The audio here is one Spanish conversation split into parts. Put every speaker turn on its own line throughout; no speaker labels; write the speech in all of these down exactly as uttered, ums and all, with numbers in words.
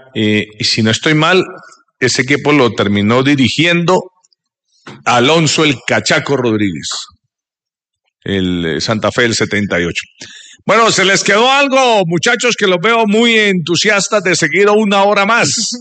eh, y si no estoy mal, ese equipo lo terminó dirigiendo Alonso el Cachaco Rodríguez, el Santa Fe del setenta y ocho. Bueno, ¿se les quedó algo, muchachos, que los veo muy entusiastas de seguir una hora más?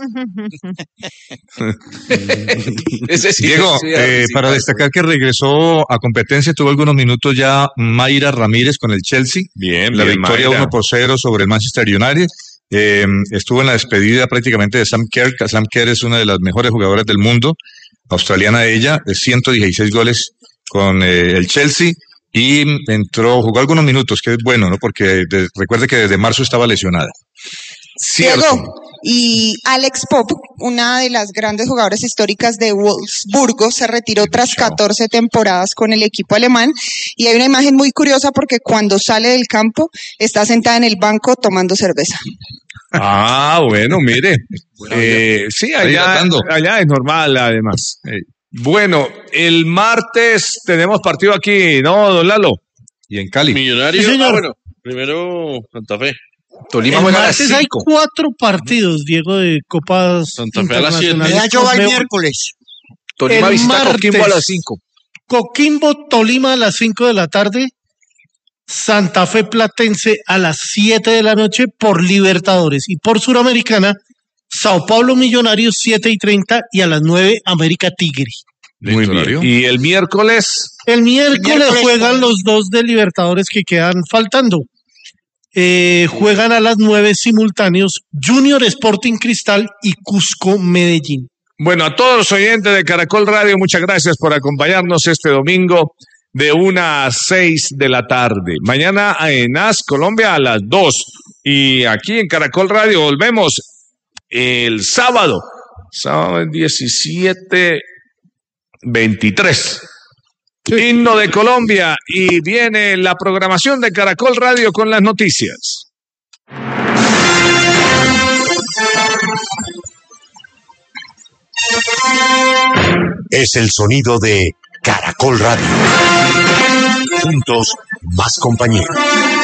Ese sí,
Diego,
ese sí,
eh,
sí,
para
sí,
destacar que regresó a competencia, tuvo algunos minutos ya Mayra Ramírez con el Chelsea.
Bien,
la
bien,
victoria
Mayra.
uno por cero sobre el Manchester United. Eh, estuvo en la despedida prácticamente de Sam Kerr. Sam Kerr es una de las mejores jugadoras del mundo, australiana ella, de ciento dieciséis goles con eh, el Chelsea. Y entró, jugó algunos minutos, que es bueno, ¿no? Porque de, recuerde que desde marzo estaba lesionada.
Cierto.
Diego, y Alex Pop, una de las grandes jugadoras históricas de Wolfsburgo, se retiró tras catorce temporadas con el equipo alemán. Y hay una imagen muy curiosa porque cuando sale del campo está sentada en el banco tomando cerveza.
Ah, bueno, mire. Eh, sí, allá, allá es normal, además. Eh, Bueno, el martes tenemos partido aquí, ¿no, don Lalo?
Y en Cali.
Millonarios.
Sí,
ah, bueno, primero Santa Fe.
Tolima
el
juega a las
martes hay
cinco.
cuatro partidos, Diego, de Copas
Santa Fe a las siete.
internacionales.
Ya yo va el
Veo-
miércoles.
Tolima
el
visita
martes.
Coquimbo a las cinco.
Coquimbo, Tolima a las cinco de la tarde. Santa Fe Platense a las siete de la noche por Libertadores. Y por Suramericana, Sao Paulo Millonarios siete y treinta y a las nueve América Tigre.
Muy bien. Y el miércoles.
El miércoles,
Miércoles.
juegan los dos de Libertadores que quedan faltando. Eh, juegan a las nueve simultáneos Junior Sporting Cristal y Cusco Medellín.
Bueno, a todos los oyentes de Caracol Radio, muchas gracias por acompañarnos este domingo de una a seis de la tarde. Mañana en A S Colombia a las dos. Y aquí en Caracol Radio volvemos el sábado, sábado diecisiete veintitrés. Sí. Himno de Colombia y viene la programación de Caracol Radio con las noticias.
Es el sonido de Caracol Radio. Juntos, más compañía.